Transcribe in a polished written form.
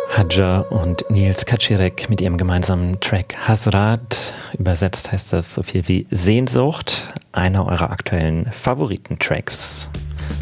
Hadja und Nils Kaczirek mit ihrem gemeinsamen Track Hasrat. Übersetzt heißt das so viel wie Sehnsucht. Einer eurer aktuellen Favoritentracks.